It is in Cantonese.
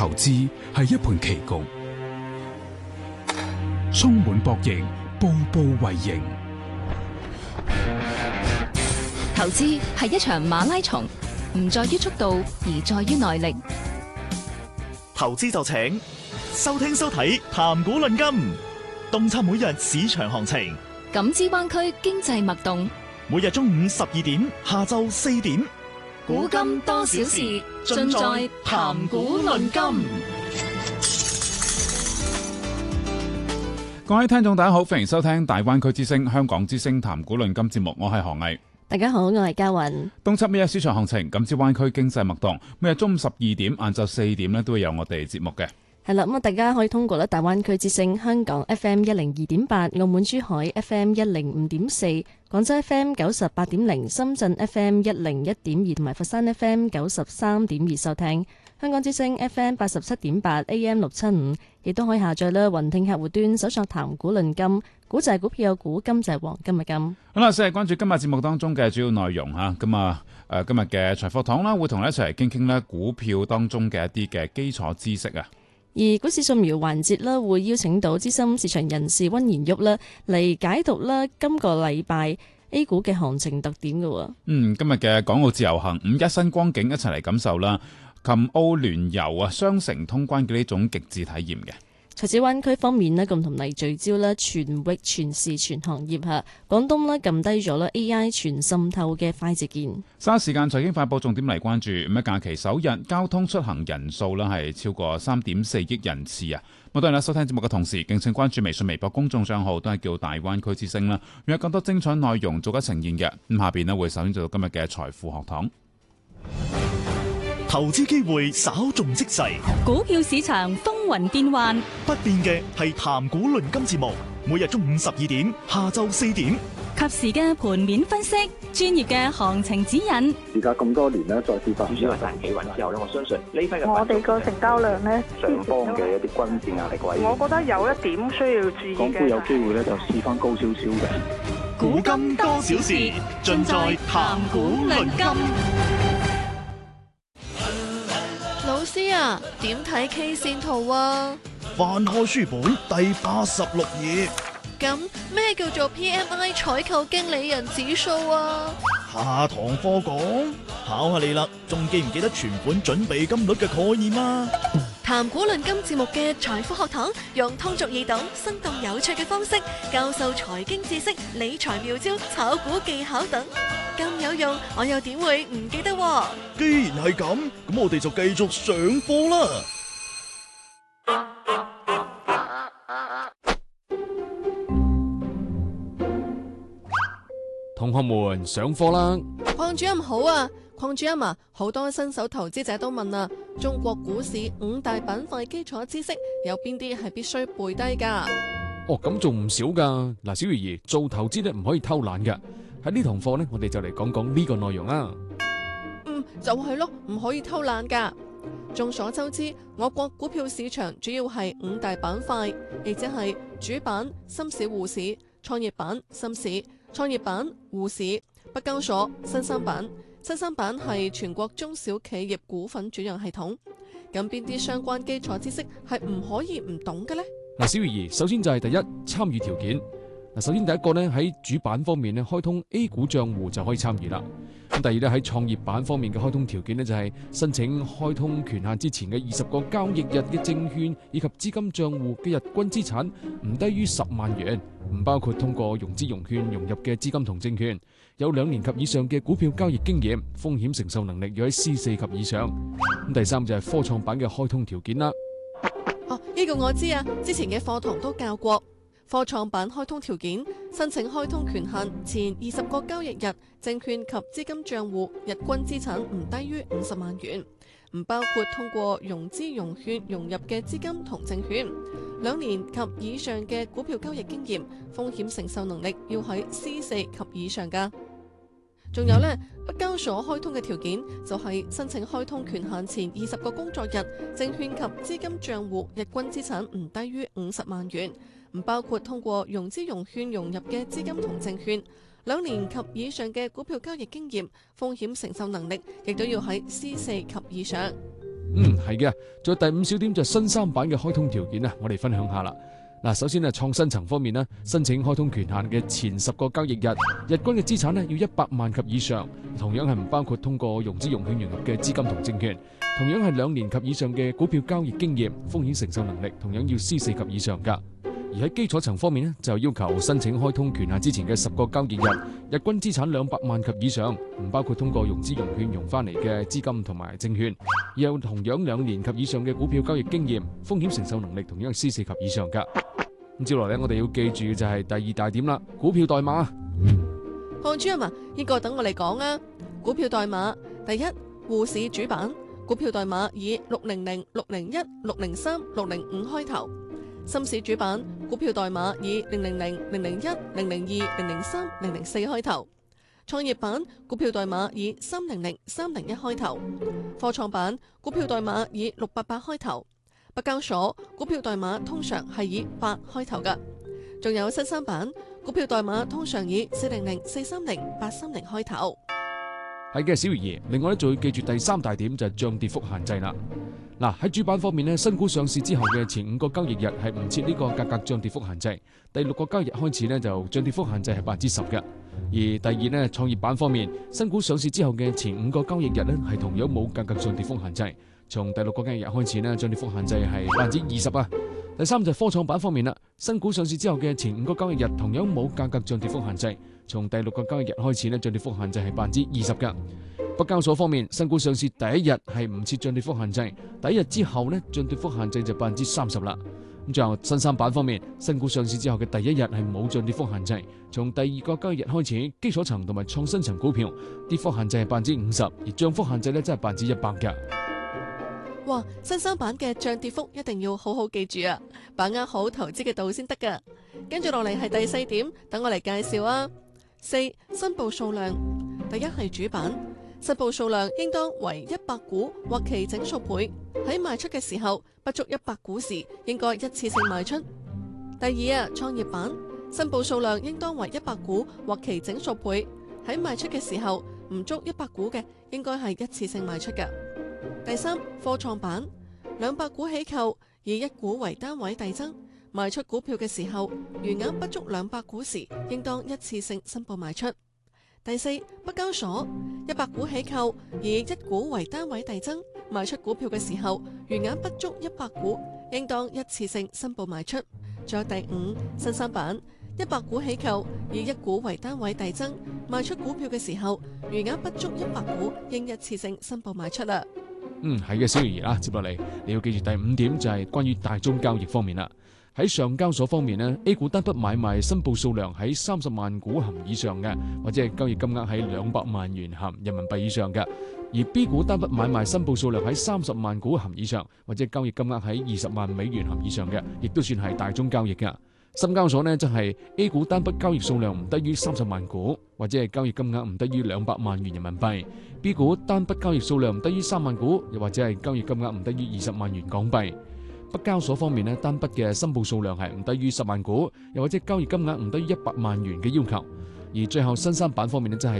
投資係一盤棋局，充滿博弈，步步為營。 投資係一場馬拉松，唔在於速度，而在於耐力。 投資就請收聽收睇談股論金，洞察每日市場行情， 感知灣區經濟脈動。 每日中午12點，下晝4點， 古今多少事，盡在談股論金。 各位聽眾大家好，歡迎收聽大灣區之聲香港之聲談股論金節目，我係何毅。 大家好，我係嘉雲。 洞察每日市場行情，感知灣區經濟脈動。每日中午12點、晏晝4點咧，都會有我哋節目嘅。 係啦，咁大家可以通過咧大灣區之聲香港 FM 102.8、澳門珠海 FM 105.4、廣州 FM 98.0、深圳 FM 101.2同埋佛山 FM 93.2收聽。香港之聲 FM 87.8 AM 675，亦都可以下載啦雲聽客戶端搜索談股論金，股就係股票嘅股，金就係黃金嘅金。 好啦，先係關注今日節目當中嘅主要內容吓，咁今日嘅財貨堂啦，會同你一齊嚟傾傾咧股票當中嘅一啲嘅基礎知識啊。 而股市掃描環節啦，會邀請到資深市場人士溫賢旭啦嚟解讀啦今個禮拜 A 股嘅行情特點嘅。 今日嘅港澳自由行5-1新光景，一齊嚟感受啦琴澳聯遊雙城通關嘅呢種極致體驗嘅。 財資灣區方面咧，共同嚟聚焦咧全域全市全行業嚇，廣東咧撳低咗咧 AI 全滲透嘅快捷鍵。 稍時間財經快報重點嚟關注，咁喺假期首日交通出行人數咧係超過3.4億人次啊！咁當然啦，收聽節目嘅同時，敬請關注微信、微博公眾帳號，都係叫大灣區之聲啦，仲有更多精彩內容做緊呈現嘅。咁下邊咧會首先做到今日嘅財富學堂。 投資機會稍縱即逝， 股票市場風雲變幻， 不變嘅係談股論金節目，每日中午12點，下晝4點， 及時嘅盤面分析，專業嘅行情指引。 而家咁多年咧，再次發展主要係大企穩之後咧，我相信呢批嘅我哋個成交量咧， 上方嘅一啲均線壓力位， 我覺得有一點需要注意嘅。 港股有機會咧就試翻高少少嘅。 古今多少事，盡在談股論金。 老師啊，點睇 K 線圖啊？ 翻開書本第86頁。 咁咩叫做 PMI 採購經理人指數啊？ 下堂課講，考下你啦，仲記唔記得存款準備金率嘅概念啊？ 談股論金節目嘅財富學堂，用通俗易懂、生動有趣嘅方式教授財經知識、理財妙招、炒股技巧等，咁有用，我又點會唔記得？ 既然係咁，咁我哋就繼續上課啦。 同學們上課啦！ 鄺主任好啊，鄺主任啊，好多新手投資者都問啊，中國股市5大板塊基礎知識有邊啲係必須背低噶？ 哦，咁仲唔少噶。嗱，小魚兒做投資咧唔可以偷懶噶。喺呢堂課呢，我哋就嚟講講呢個內容啊。 就係咯，唔可以偷懶噶。眾所周知，我國股票市場主要係5大板塊，亦即係主板、深市滬市、創業板、深市、創業板、滬市、北交所、新三板。新三板係全國中小企業股份轉讓系統。咁邊啲相關基礎知識係唔可以唔懂嘅呢？ 嗱，小魚兒，首先就係第一，參與條件。嗱，首先第一個呢，喺主板方面呢，開通 A 股賬戶就可以參與啦。咁第二呢，喺創業板方面嘅開通條件呢，就係申請開通權限之前嘅20個交易日嘅證券以及資金賬戶嘅日均資產唔低於10萬元，唔包括通過融資融券融入嘅資金同證券，有2年及以上嘅股票交易經驗，風險承受能力要喺 C4 及以上。咁第三就係科創板嘅開通條件啦。 呢個我知啊，之前嘅課堂都教過。科創板開通條件：申請開通權限前20個交易日，證券及資金賬戶日均資產唔低於50萬元，唔包括通過融資融券融入嘅資金同證券，2年及以上嘅股票交易經驗，風險承受能力要喺 C4 及以上噶。仲有呢，北交所開通嘅條件就係申請開通權限前20個工作日，證券及資金賬戶日均資產唔低於50萬元，唔包括通過融資融券融入嘅資金同證券，2年及以上嘅股票交易經驗，風險承受能力亦都要喺 C4 及以上。 係嘅。仲有第5小點就係新三板嘅開通條件啊，我哋分享下啦。嗱，首先創新層方面咧，申請開通權限嘅前10個交易日，日均嘅資產咧要100萬及以上，同樣係唔包括通過融資融券融入嘅資金同證券，同樣係2年及以上嘅股票交易經驗，風險承受能力同樣要 C4 及以上㗎。而喺基礎層方面咧，就要求申請開通權限之前嘅10個交易日，日均資產200萬及以上，唔包括通過融資融券融翻嚟嘅資金同埋證券，而有同樣2年及以上嘅股票交易經驗，風險承受能力同樣係 C4 及以上㗎。咁接落嚟我哋要記住嘅就係第2大點啦，股票代碼。 漢主任啊，呢個等我嚟講啊。股票代碼第一，滬市主板，股票代碼以600、601、603、605開頭。深市主板，股票代碼以000、001、002、003、004開頭。創業板，股票代碼以300、301開頭。科創板，股票代碼以688開頭。北交所股票代碼通常係以8開頭㗎。仲有新三板，股票代碼通常以400、430、830開頭。 係嘅，小魚兒。另外咧，仲要記住第3大點就係漲跌幅限制啦。嗱，喺主板方面咧，新股上市之後嘅前5個交易日係唔設呢個價格漲跌幅限制，第6個交易日開始咧就漲跌幅限制係10%嘅。而第2咧，創業板方面，新股上市之後嘅前5個交易日咧係同樣冇價格漲跌幅限制，從第6個交易日開始咧漲跌幅限制係20%啊。第3就係科創板方面啦，新股上市之後嘅前5個交易日同樣冇價格漲跌幅限制，從第6個交易日開始咧漲跌幅限制係20%噶。北交所方面，新股上市第1日係唔設漲跌幅限制，第1日之後咧漲跌幅限制就30%啦。咁最後新三板方面，新股上市之後嘅第1日係冇漲跌幅限制，從第2個交易日開始，基礎層同埋創新層股票跌幅限制係50%，而漲幅限制咧真係100%噶。 哇！新三板嘅漲跌幅一定要好好記住啊，把握好投資嘅度先得噶。跟住落嚟係第4點，等我嚟介紹啊。4、申報數量，第1係主板，申報數量應當為100股或其整數倍，喺賣出嘅時候不足100股時，應該一次性賣出。第2創業板，申報數量應當為100股或其整數倍，喺賣出嘅時候唔足100股嘅，應該係一次性賣出嘅。第3科創板，200股起購，以1股為單位遞增，賣出股票嘅時候，餘額不足200股時，應當一次性申報賣出。第4北交所，100股起購，以1股為單位遞增，賣出股票嘅時候，餘額不足100股，應當一次性申報賣出。仲有第5新三板，100股起購，以1股為單位遞增，賣出股票嘅時候，餘額不足100股，應一次性申報賣出啦。 係嘅，小魚兒啦，接落嚟你要記住第5點就係關於大宗交易方面啦。喺上交所方面呢， A 股單筆買賣申報數量喺30萬股含以上嘅，或者係交易金額喺200萬元含人民幣以上嘅；而 B 股單筆買賣申報數量喺30萬股含以上，或者交易金額喺20萬美元含以上嘅，亦都算係大宗交易嘅。深交所呢，就係 A 股單筆交易數量唔低於30萬股，或者係交易金額唔低於200萬元人民幣； B 股單筆交易數量唔低於3萬股，又或者係交易金額唔低於20萬元港幣。北交所方面呢，單筆嘅申報數量係唔低於10萬股，又或者交易金額唔低於100萬元嘅要求。而最後新三板方面呢，即係